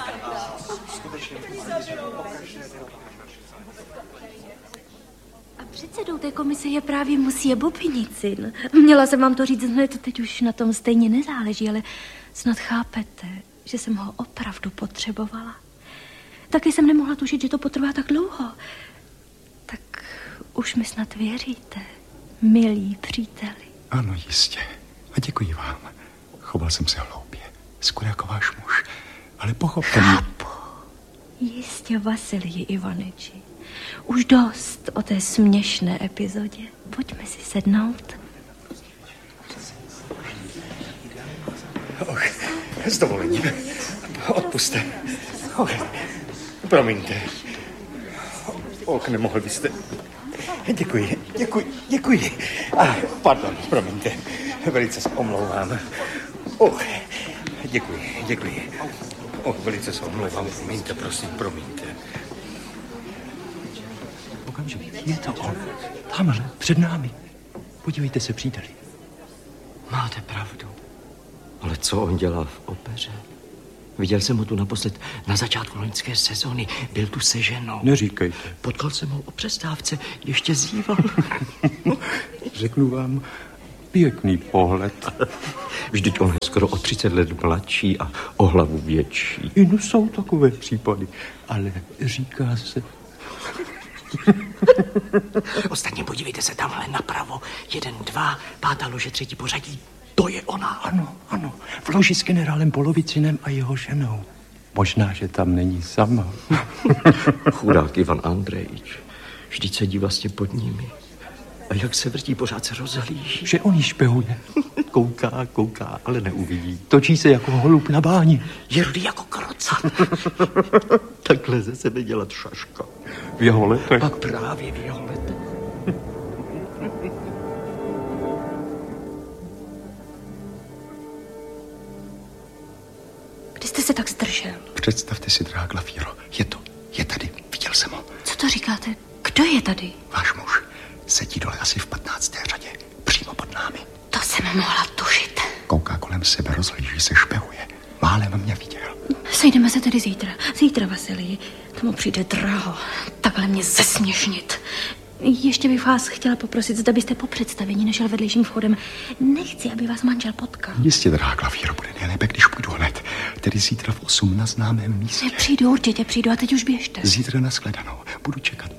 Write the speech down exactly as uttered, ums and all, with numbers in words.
A předsedou té komise je právě musie Bobinicin. Měla jsem vám to říct hned, teď už na tom stejně nezáleží, ale snad chápete, že jsem ho opravdu potřebovala. Taky jsem nemohla tušit, že to potrvá tak dlouho. Tak už mi snad věříte, milí příteli. Ano, jistě. A děkuji vám. Choval jsem se hloupě, skoro jako váš muž, ale pochopte mě. Chápu. Jistě, Vasiliji Ivaniči. Už dost o té směšné epizodě. Pojďme si sednout. Och, s dovolením. Odpuste. Och, promiňte. Och, nemohl byste... Děkuji, děkuji, děkuji. Ah, pardon, promiňte. Velice se omlouvám. Och, děkuji, děkuji. Och, velice se omlouvám. Promiňte, prosím, promiňte. Okamžik, je to on. Tamhle, před námi. Podívejte se, příteli. Máte pravdu. Ale co on dělal v opeře? Viděl jsem ho tu naposled na začátku loňské sezóny. Byl tu se ženou. Neříkejte. Potkal jsem ho o přestávce, ještě zíval. Řeknu vám, pěkný pohled. Vždyť on je skoro o třicet let mladší a o hlavu větší. No jsou takové případy, ale říká se... Ostatně podívejte se tamhle napravo. Jeden, dva, pátá lože, třetí pořadí. To je ona. Ano, ano. V loži s generálem Polovicinem a jeho ženou. Možná, že tam není sama. Chudák Ivan Andrejič. Vždyť sedí vlastně pod nimi. A jak se vrtí, pořád se rozhlíží. Že on ji špehuje. Kouká, kouká, ale neuvidí. Točí se jako holub na báni. Je rudý jako krocat. Takhle ze sebe dělat šaška. V jeho letech. Pak právě v jeho letech. Kdy jste se tak zdržel? Představte si, drahá Glafíro, je to, je tady, viděl jsem ho. Co to říkáte? Kdo je tady? Váš muž sedí dole asi v patnácté řadě, přímo pod námi. To jsem mohla tušit. Kouká kolem sebe, rozhlíží se, špehuje. Málem mě viděl. Sejdeme se tedy zítra. Zítra, Vasilii. Tomu přijde draho. Takhle mě zesměšnit. Ještě bych vás chtěla poprosit, zda byste po představení nešel vedlejším vchodem. Nechci, aby vás manžel potkal. Jistě, drahá Glafíro, bude nejlépe, když půjdu hned. Tedy zítra v osm na známém místě. Přijdu, určitě přijdu a teď už běžte. Zítra nashledanou. Budu čekat.